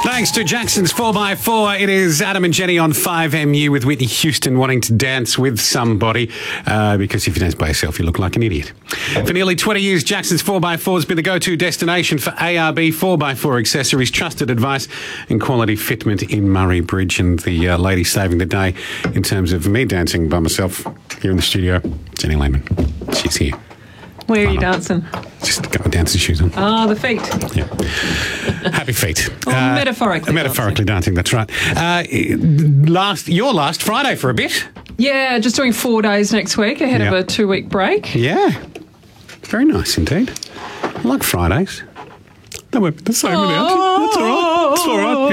Thanks to Jackson's 4x4. It is Adam and Jenny on 5MU with Whitney Houston wanting to dance with somebody because if you dance by yourself, you look like an idiot. For nearly 20 years, Jackson's 4x4 has been the go-to destination for ARB 4x4 accessories, trusted advice and quality fitment in Murray Bridge. And the lady saving the day in terms of me dancing by myself here in the studio, Jenny Lehman. She's here. Where are you dancing? Just got my dancing shoes on. Ah, the feet. Yeah. Happy feet. Metaphorically. Metaphorically dancing, that's right. Your last Friday for a bit. Yeah, just doing 4 days next week ahead of a 2-week break. Yeah. Very nice indeed. I like Fridays. They won't be the same without you. That's all right. It's all right.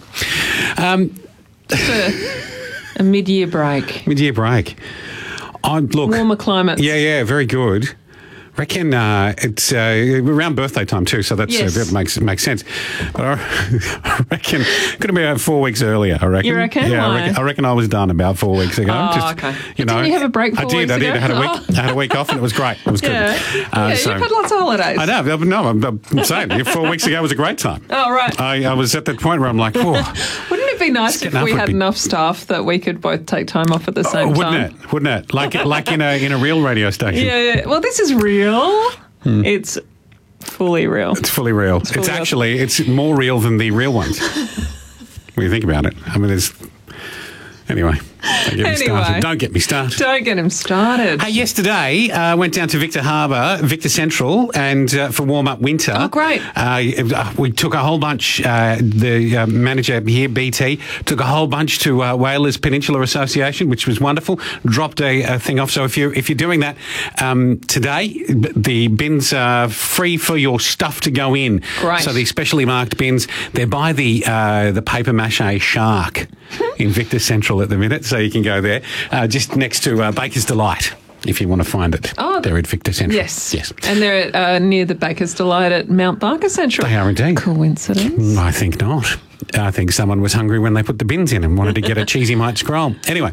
You'll be right. A mid-year break. Mid-year break. Look, warmer climate. Yeah, very good. Reckon it's around birthday time too, so that's, that makes sense. But I reckon could have been about 4 weeks earlier. I reckon. You reckon? Yeah, Why? I reckon I was done about 4 weeks ago. Okay. Didn't you have a break 4 weeks ago? I did. I had a week off, and it was great. It was good. Yeah, you've had lots of holidays. I know. No, I'm saying 4 weeks ago was a great time. Oh, right. I was at that point where I'm like, whoa. Wouldn't it be nice if we had enough staff that we could both take time off at the same time? Wouldn't it? Like in a real radio station. Yeah. Well, this is real. It's fully real. It's fully real. It's more real than the real ones. When you think about it. I mean, Anyway, don't get me started. Don't get him started. Hey, yesterday, went down to Victor Harbour, Victor Central, and for warm-up winter. Oh, great. We took a whole bunch, the manager here, BT, took a whole bunch to Whalers Peninsula Association, which was wonderful, dropped a thing off. So if you're doing that today, the bins are free for your stuff to go in. Great. So the specially marked bins, they're by the paper mache shark in Victor Central at the minute, so you can go there, just next to Baker's Delight, if you want to find it. Oh, they're at Victor Central. Yes. And they're near the Baker's Delight at Mount Barker Central. They are indeed. Coincidence? I think not. I think someone was hungry when they put the bins in and wanted to get a cheesy mite scroll. Anyway,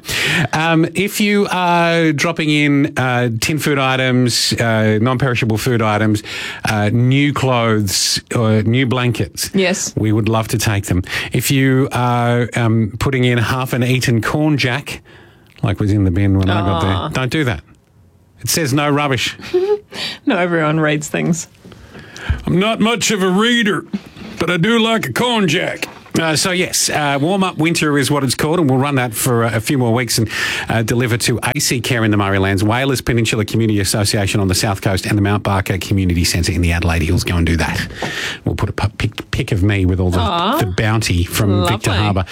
if you are dropping in tin food items, non-perishable food items, new clothes, new blankets, yes, we would love to take them. If you are putting in half an eaten corn jack, like was in the bin when I got there, don't do that. It says no rubbish. No, everyone reads things. I'm not much of a reader, but I do like a corn jack. So yes, warm-up winter is what it's called, and we'll run that for a few more weeks and deliver to AC Care in the Murraylands, Whalers Peninsula Community Association on the South Coast, and the Mount Barker Community Centre in the Adelaide Hills. Go and do that. We'll put a pic of me with all the bounty from Victor Harbour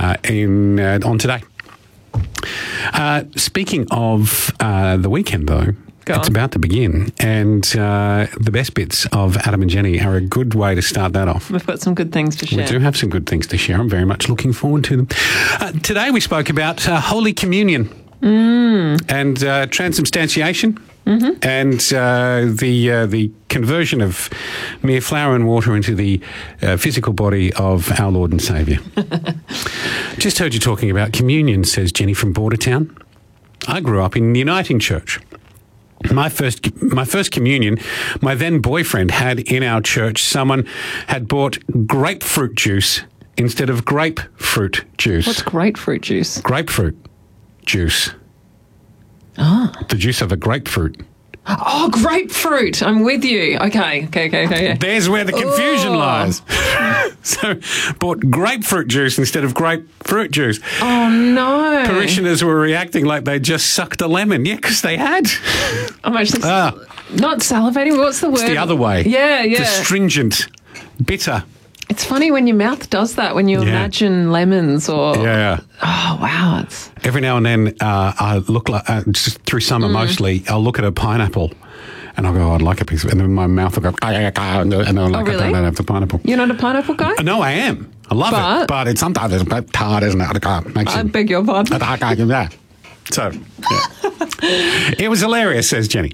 on today. Speaking of the weekend, though, it's about to begin, and the best bits of Adam and Jenny are a good way to start that off. We've got some good things to share. We do have some good things to share. I'm very much looking forward to them. Today we spoke about Holy Communion and transubstantiation and the conversion of mere flour and water into the physical body of our Lord and Saviour. Just heard you talking about communion, says Jenny from Bordertown. I grew up in the Uniting Church. My first communion, my then boyfriend had in our church, someone had bought grapefruit juice instead of grapefruit juice. What's grapefruit juice? Grapefruit juice. The juice of a grapefruit. Oh, grapefruit. I'm with you. Okay. There's where the confusion lies. So, bought grapefruit juice instead of grapefruit juice. Oh, no. Parishioners were reacting like they just sucked a lemon. Yeah, because they had. I'm actually not salivating. What's the word? It's the other way. Yeah. Astringent. Bitter. It's funny when your mouth does that, when you imagine lemons or... Yeah. Oh, wow. Every now and then, I look like, just through summer mostly, I'll look at a pineapple and I'll go, I'd like a piece of it. And then my mouth will go, and then I'm like, really? I don't have the pineapple. You're not a pineapple guy? No, I am. I love it. But sometimes it's a bit hard, isn't it? I beg your pardon. Yeah. So, it was hilarious, says Jenny.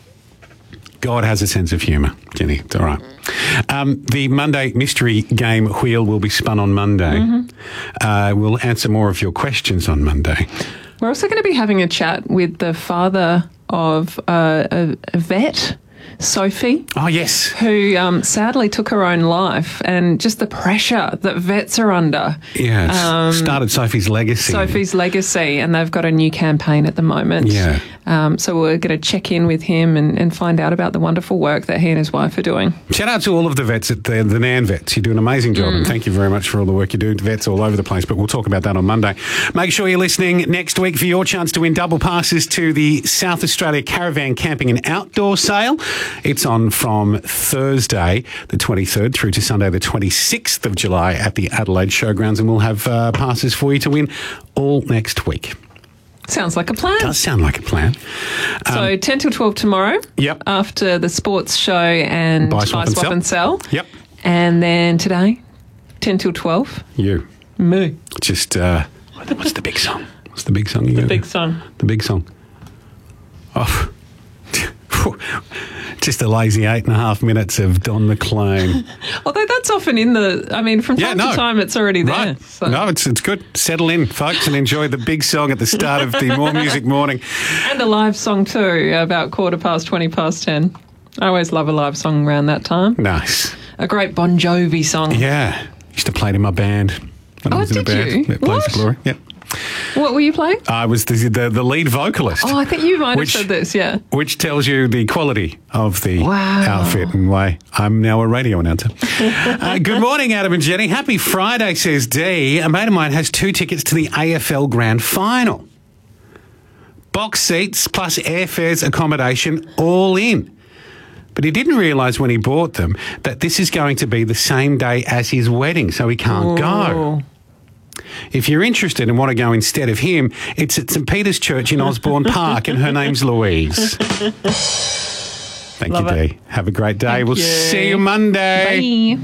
God has a sense of humour, Jenny. It's all right. The Monday mystery game wheel will be spun on Monday. We'll answer more of your questions on Monday. We're also going to be having a chat with the father of a vet Sophie. Oh, yes. Who sadly took her own life, and just the pressure that vets are under. Yeah, started Sophie's Legacy. Sophie's Legacy, and they've got a new campaign at the moment. Yeah. So we're going to check in with him and find out about the wonderful work that he and his wife are doing. Shout out to all of the vets at the Nan Vets. You do an amazing job, and thank you very much for all the work you do. Vets all over the place, but we'll talk about that on Monday. Make sure you're listening next week for your chance to win double passes to the South Australia Caravan Camping and Outdoor Sale. It's on from Thursday the 23rd through to Sunday the 26th of July at the Adelaide Showgrounds, and we'll have passes for you to win all next week. Sounds like a plan. Does sound like a plan. So 10 till 12 tomorrow. Yep. After the sports show and Buy, swap and sell. Yep. And then today, 10 till 12. You. Me. Just, what's the big song? What's the big song you got? The big song. The big song. Oh. Just a lazy 8.5 minutes of Don McLean. Although that's often in from time to time it's already there. Right. So. No, it's good. Settle in, folks, and enjoy the big song at the start of the More Music Morning. And a live song too, about 10:15. I always love a live song around that time. Nice. A great Bon Jovi song. Yeah. Used to play it in my band. When I was in a band. You? It plays the glory. Yep. What were you playing? I was the lead vocalist. Oh, I think you might have said this, yeah. Which tells you the quality of the wow. outfit and why I'm now a radio announcer. Good morning, Adam and Jenny. Happy Friday, says Dee. A mate of mine has 2 tickets to the AFL Grand Final. Box seats plus airfares, accommodation, all in. But he didn't realise when he bought them that this is going to be the same day as his wedding, so he can't go. If you're interested and want to go instead of him, it's at St Peter's Church in Osborne Park, and her name's Louise. Thank you, Dee. Have a great day. We'll see you Monday. Bye.